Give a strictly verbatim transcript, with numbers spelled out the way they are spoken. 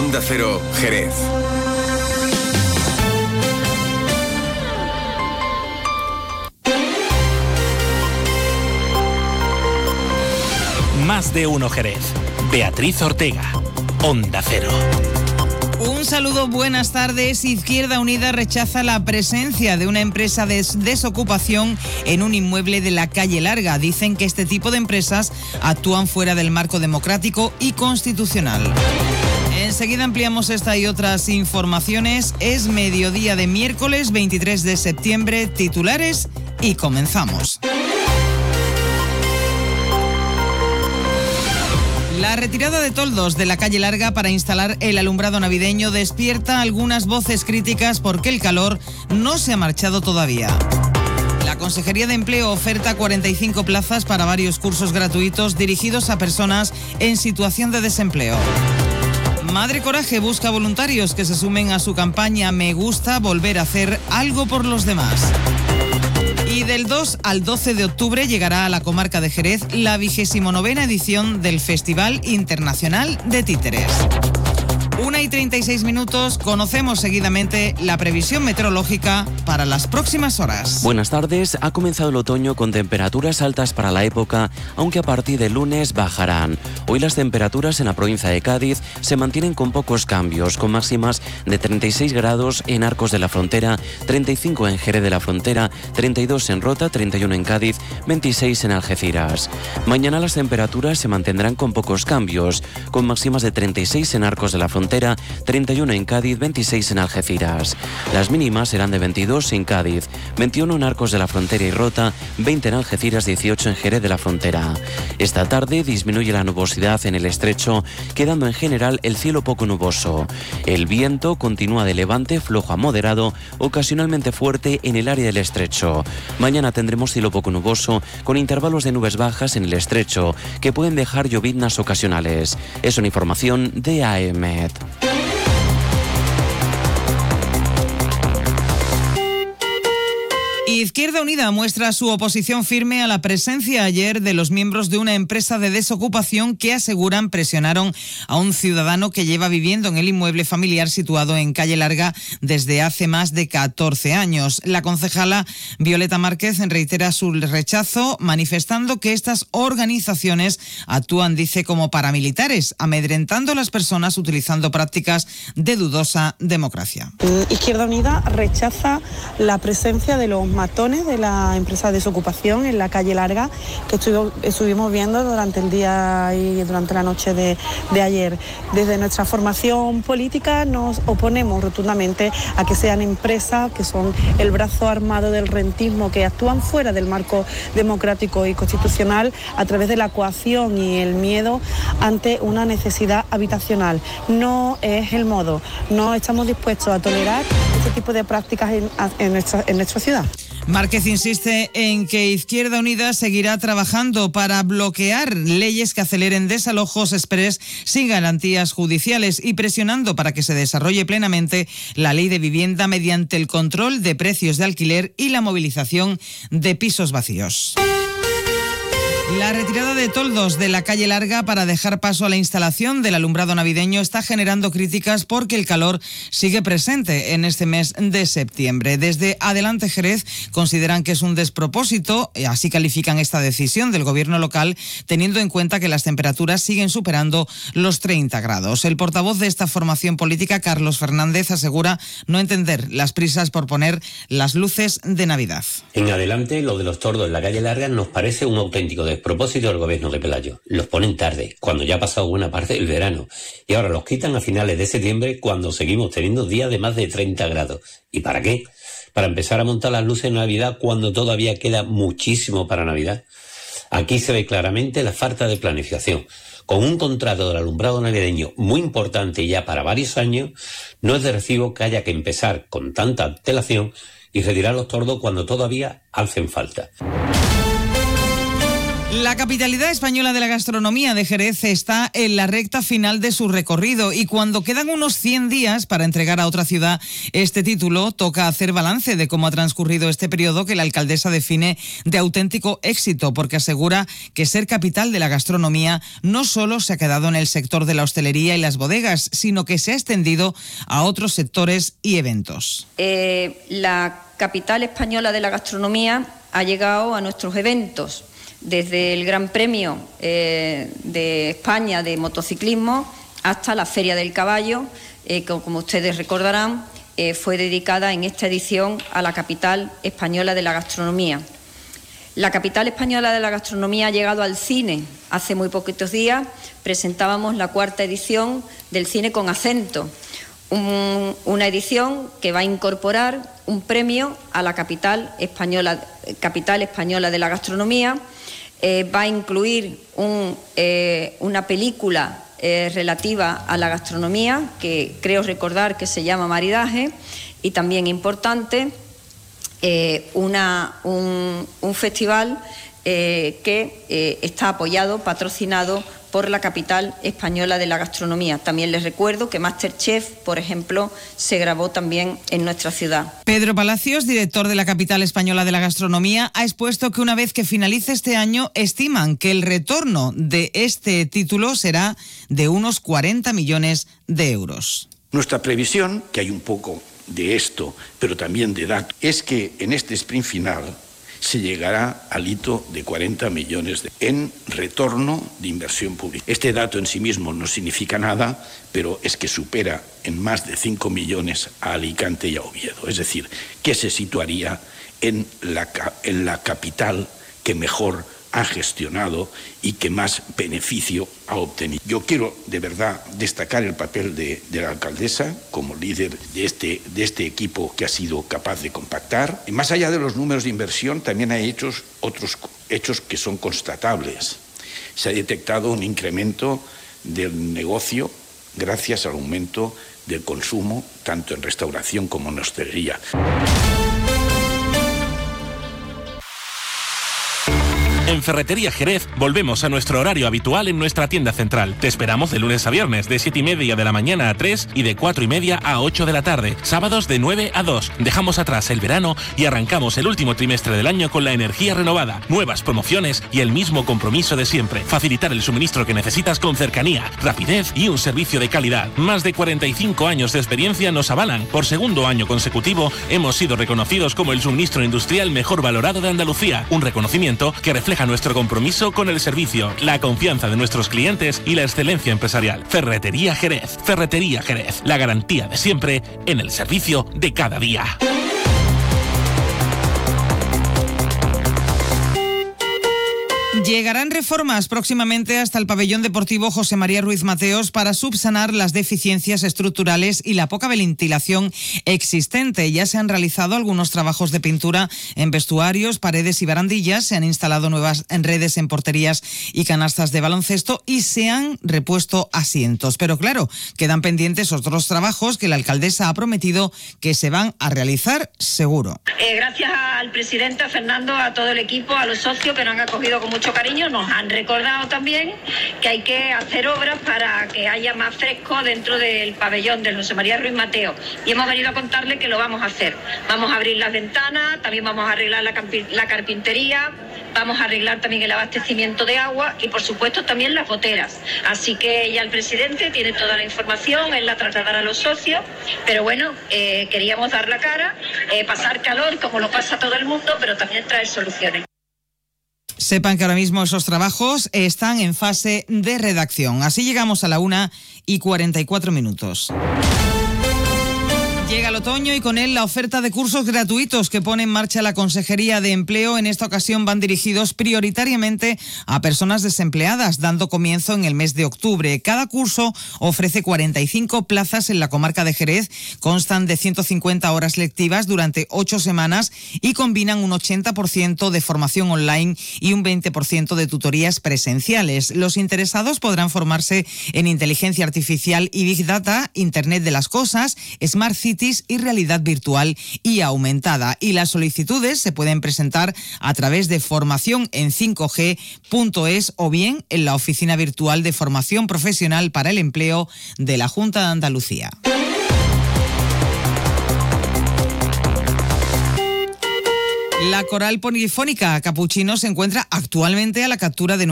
Onda Cero, Jerez. Más de uno Jerez. Beatriz Ortega, Onda Cero. Un saludo, buenas tardes. Izquierda Unida rechaza la presencia de una empresa de desocupación en un inmueble de la calle Larga. Dicen que este tipo de empresas actúan fuera del marco democrático y constitucional. Enseguida ampliamos esta y otras informaciones. Es mediodía de miércoles veintitrés de septiembre. Titulares y comenzamos. La retirada de toldos de la calle Larga para instalar el alumbrado navideño despierta algunas voces críticas porque el calor no se ha marchado todavía. La Consejería de Empleo oferta cuarenta y cinco plazas para varios cursos gratuitos dirigidos a personas en situación de desempleo. Madre Coraje busca voluntarios que se sumen a su campaña Me Gusta Volver a Hacer Algo por los Demás. Y del dos al doce de octubre llegará a la comarca de Jerez la vigésimo novena edición del Festival Internacional de Títeres. Una y treinta y seis minutos, conocemos seguidamente la previsión meteorológica para las próximas horas. Buenas tardes, ha comenzado el otoño con temperaturas altas para la época, aunque a partir de lunes bajarán. Hoy las temperaturas en la provincia de Cádiz se mantienen con pocos cambios, con máximas de treinta y seis grados en Arcos de la Frontera, treinta y cinco en Jerez de la Frontera, treinta y dos en Rota, treinta y uno en Cádiz, veintiséis en Algeciras. Mañana las temperaturas se mantendrán con pocos cambios, con máximas de treinta y seis en Arcos de la Frontera, treinta y uno en Cádiz, veintiséis en Algeciras. Las mínimas serán de veintidós en Cádiz, veintiuno en Arcos de la Frontera y Rota, veinte en Algeciras, dieciocho en Jerez de la Frontera. Esta tarde disminuye la nubosidad en el estrecho, quedando en general el cielo poco nuboso. El viento continúa de levante flojo a moderado, ocasionalmente fuerte en el área del estrecho. Mañana tendremos cielo poco nuboso, con intervalos de nubes bajas en el estrecho, que pueden dejar lloviznas ocasionales. Es una información de A E M E T. Izquierda Unida muestra su oposición firme a la presencia ayer de los miembros de una empresa de desocupación que aseguran presionaron a un ciudadano que lleva viviendo en el inmueble familiar situado en calle Larga desde hace más de catorce años. La concejala Violeta Márquez reitera su rechazo, manifestando que estas organizaciones actúan, dice, como paramilitares, amedrentando a las personas utilizando prácticas de dudosa democracia. Izquierda Unida rechaza la presencia de los matones de la empresa de desocupación en la calle Larga que estuvo, estuvimos viendo durante el día y durante la noche de, de ayer. Desde nuestra formación política nos oponemos rotundamente a que sean empresas que son el brazo armado del rentismo, que actúan fuera del marco democrático y constitucional a través de la coacción y el miedo ante una necesidad habitacional. No es el modo, no estamos dispuestos a tolerar este tipo de prácticas en, en, nuestra, en nuestra ciudad. Márquez insiste en que Izquierda Unida seguirá trabajando para bloquear leyes que aceleren desalojos express sin garantías judiciales y presionando para que se desarrolle plenamente la ley de vivienda mediante el control de precios de alquiler y la movilización de pisos vacíos. La retirada de toldos de la calle Larga para dejar paso a la instalación del alumbrado navideño está generando críticas porque el calor sigue presente en este mes de septiembre. Desde Adelante Jerez consideran que es un despropósito, así califican esta decisión del gobierno local, teniendo en cuenta que las temperaturas siguen superando los treinta grados. El portavoz de esta formación política, Carlos Fernández, asegura no entender las prisas por poner las luces de Navidad. En Adelante, lo de los tordos en la calle Larga nos parece un auténtico despropósito. Propósito del gobierno de Pelayo. Los ponen tarde, cuando ya ha pasado buena parte del verano, y ahora los quitan a finales de septiembre cuando seguimos teniendo días de más de treinta grados. ¿Y para qué? Para empezar a montar las luces de Navidad cuando todavía queda muchísimo para Navidad. Aquí se ve claramente la falta de planificación. Con un contrato del alumbrado navideño muy importante ya para varios años, no es de recibo que haya que empezar con tanta antelación y retirar los tordos cuando todavía hacen falta. La capitalidad española de la gastronomía de Jerez está en la recta final de su recorrido y cuando quedan unos cien días para entregar a otra ciudad este título, toca hacer balance de cómo ha transcurrido este periodo que la alcaldesa define de auténtico éxito, porque asegura que ser capital de la gastronomía no solo se ha quedado en el sector de la hostelería y las bodegas, sino que se ha extendido a otros sectores y eventos. Eh, la capital española de la gastronomía ha llegado a nuestros eventos, desde el Gran Premio eh, de España de motociclismo hasta la Feria del Caballo, eh, que, como ustedes recordarán, eh, fue dedicada en esta edición a la capital española de la gastronomía. La capital española de la gastronomía ha llegado al cine. Hace muy poquitos días presentábamos la cuarta edición del Cine con Acento, un, una edición que va a incorporar un premio a la capital española, capital española de la gastronomía. Eh, va a incluir un, eh, una película eh, relativa a la gastronomía, que creo recordar que se llama Maridaje, y también importante, eh, una, un, un festival eh, que eh, está apoyado, patrocinado por la capital española de la gastronomía. También les recuerdo que MasterChef, por ejemplo, se grabó también en nuestra ciudad. Pedro Palacios, director de la capital española de la gastronomía, ha expuesto que una vez que finalice este año, estiman que el retorno de este título será de unos cuarenta millones de euros. Nuestra previsión, que hay un poco de esto, pero también de datos, es que en este sprint final se llegará al hito de cuarenta millones de, en retorno de inversión pública. Este dato en sí mismo no significa nada, pero es que supera en más de cinco millones a Alicante y a Oviedo. Es decir, que se situaría en la, en la capital que mejor ha gestionado y que más beneficio ha obtenido. Yo quiero de verdad destacar el papel de, de la alcaldesa como líder de este, de este equipo que ha sido capaz de compactar. Y más allá de los números de inversión, también hay hechos, otros hechos que son constatables. Se ha detectado un incremento del negocio gracias al aumento del consumo, tanto en restauración como en hostelería. En Ferretería Jerez volvemos a nuestro horario habitual en nuestra tienda central. Te esperamos de lunes a viernes, de siete y media de la mañana a tres y de cuatro y media a ocho de la tarde. Sábados de nueve a dos. Dejamos atrás el verano y arrancamos el último trimestre del año con la energía renovada, nuevas promociones y el mismo compromiso de siempre. Facilitar el suministro que necesitas con cercanía, rapidez y un servicio de calidad. Más de cuarenta y cinco años de experiencia nos avalan. Por segundo año consecutivo hemos sido reconocidos como el suministro industrial mejor valorado de Andalucía. Un reconocimiento que refleja nuestro compromiso con el servicio, la confianza de nuestros clientes y la excelencia empresarial. Ferretería Jerez. Ferretería Jerez. La garantía de siempre en el servicio de cada día. Llegarán reformas próximamente hasta el pabellón deportivo José María Ruiz Mateos para subsanar las deficiencias estructurales y la poca ventilación existente. Ya se han realizado algunos trabajos de pintura en vestuarios, paredes y barandillas, se han instalado nuevas redes en porterías y canastas de baloncesto y se han repuesto asientos. Pero claro, quedan pendientes otros trabajos que la alcaldesa ha prometido que se van a realizar seguro. Eh, gracias al presidente, a Fernando, a todo el equipo, a los socios que nos han acogido con mucho cariño, nos han recordado también que hay que hacer obras para que haya más fresco dentro del pabellón del José María Ruiz Mateo y hemos venido a contarle que lo vamos a hacer. Vamos a abrir las ventanas, también vamos a arreglar la, la carpintería, vamos a arreglar también el abastecimiento de agua y por supuesto también las goteras. Así que ya el presidente tiene toda la información, él la trasladará a los socios, pero bueno, eh, queríamos dar la cara, eh, pasar calor como lo pasa todo el mundo, pero también traer soluciones. Sepan que ahora mismo esos trabajos están en fase de redacción. Así llegamos a la una y cuarenta y cuatro minutos. Llega el otoño y con él la oferta de cursos gratuitos que pone en marcha la Consejería de Empleo. En esta ocasión van dirigidos prioritariamente a personas desempleadas, dando comienzo en el mes de octubre. Cada curso ofrece cuarenta y cinco plazas en la comarca de Jerez, constan de ciento cincuenta horas lectivas durante ocho semanas y combinan un ochenta por ciento de formación online y un veinte por ciento de tutorías presenciales. Los interesados podrán formarse en inteligencia artificial y Big Data, Internet de las Cosas, Smart City gratis y realidad virtual y aumentada. Y las solicitudes se pueden presentar a través de formación en cinco g punto es o bien en la Oficina Virtual de Formación Profesional para el Empleo de la Junta de Andalucía. La coral polifónica Capuchino se encuentra actualmente a la captura de